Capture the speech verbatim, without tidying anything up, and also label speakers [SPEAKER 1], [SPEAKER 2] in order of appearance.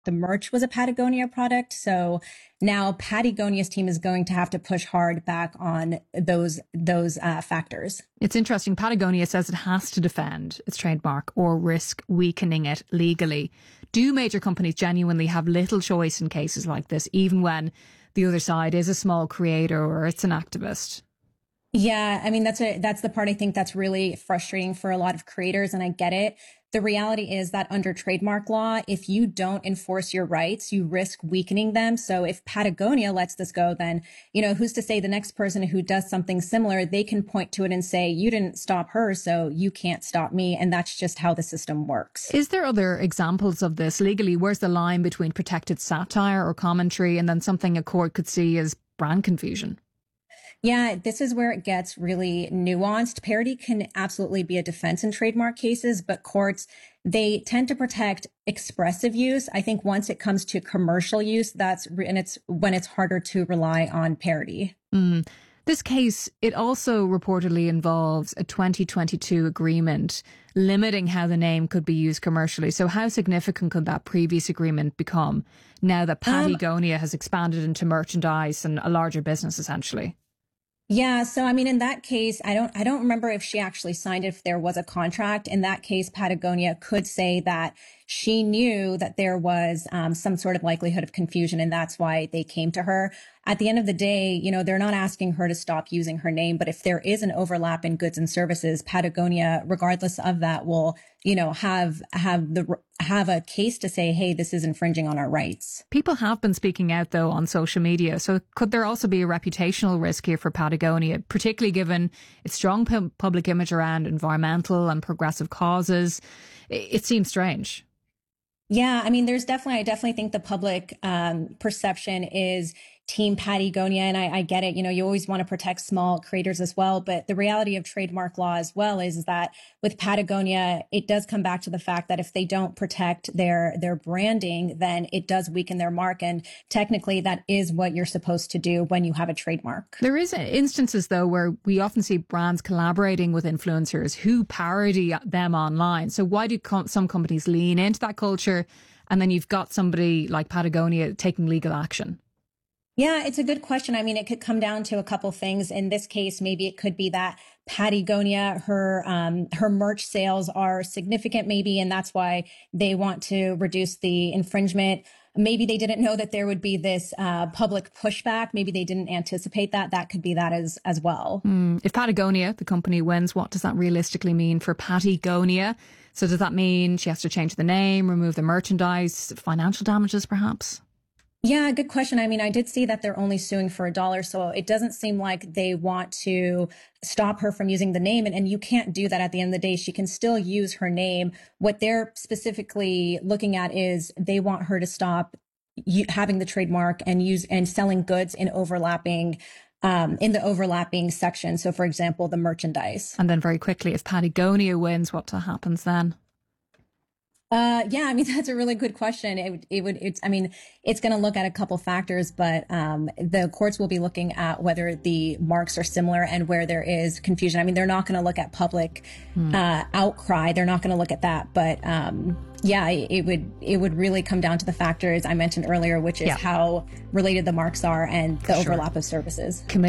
[SPEAKER 1] the merch was a Patagonia product. So now Patagonia's team is going to have to push hard back on those those uh, factors.
[SPEAKER 2] It's interesting. Patagonia says it has to defend its trademark or risk weakening it legally. Do major companies genuinely have little choice in cases like this, even when the other side is a small creator or it's an activist?
[SPEAKER 1] Yeah, I mean, that's a, that's the part I think that's really frustrating for a lot of creators, and I get it. The reality is that under trademark law, if you don't enforce your rights, you risk weakening them. So if Patagonia lets this go, then, you know, who's to say the next person who does something similar, they can point to it and say, you didn't stop her, so you can't stop me. And that's just how the system works.
[SPEAKER 2] Is there other examples of this legally? Where's the line between protected satire or commentary and then something a court could see as brand confusion?
[SPEAKER 1] Yeah, this is where it gets really nuanced. Parody can absolutely be a defense in trademark cases, but courts, they tend to protect expressive use. I think once it comes to commercial use, that's, and it's when it's harder to rely on parody.
[SPEAKER 2] Mm. This case, it also reportedly involves a twenty twenty-two agreement limiting how the name could be used commercially. So how significant could that previous agreement become now that Patagonia um, has expanded into merchandise and a larger business, essentially?
[SPEAKER 1] Yeah. So, I mean, in that case, I don't, I don't remember if she actually signed it, if there was a contract. In that case, Patagonia could say that she knew that there was um, some sort of likelihood of confusion, and that's why they came to her. At the end of the day, you know, they're not asking her to stop using her name, but if there is an overlap in goods and services, Patagonia, regardless of that, will, you know, have, have the, have a case to say, hey, this is infringing on our rights.
[SPEAKER 2] People have been speaking out, though, on social media. So could there also be a reputational risk here for Patagonia, particularly given its strong pu- public image around environmental and progressive causes? It, it seems strange.
[SPEAKER 1] Yeah, I mean, there's definitely, I definitely think the public um, perception is Team Patagonia, and I, I get it. You know, you always want to protect small creators as well. But the reality of trademark law as well is, is that with Patagonia, it does come back to the fact that if they don't protect their their branding, then it does weaken their mark. And technically, that is what you're supposed to do when you have a trademark.
[SPEAKER 2] There is instances, though, where we often see brands collaborating with influencers who parody them online. So why do com- some companies lean into that culture, and then you've got somebody like Patagonia taking legal action?
[SPEAKER 1] Yeah, it's a good question. I mean, it could come down to a couple things. In this case, maybe it could be that Patagonia, her um, her merch sales are significant, maybe, and that's why they want to reduce the infringement. Maybe they didn't know that there would be this uh, public pushback. Maybe they didn't anticipate that. That could be that as as well.
[SPEAKER 2] Mm. If Patagonia, the company, wins, what does that realistically mean for Patagonia? So does that mean she has to change the name, remove the merchandise, financial damages, perhaps?
[SPEAKER 1] Yeah, good question. I mean, I did see that they're only suing for a dollar, so it doesn't seem like they want to stop her from using the name. And, and you can't do that at the end of the day. She can still use her name. What they're specifically looking at is they want her to stop u- having the trademark and use and selling goods in overlapping um, in the overlapping section. So, for example, the merchandise.
[SPEAKER 2] And then very quickly, if Patagonia wins, what happens then?
[SPEAKER 1] Uh, yeah, I mean, that's a really good question. It, would- it would, it's, I mean, it's going to look at a couple factors, but, um, the courts will be looking at whether the marks are similar and where there is confusion. I mean, they're not going to look at public, hmm. uh, outcry. They're not going to look at that, but, um, yeah, it would, it would really come down to the factors I mentioned earlier, which is yeah. how related the marks are and the sure. overlap of services.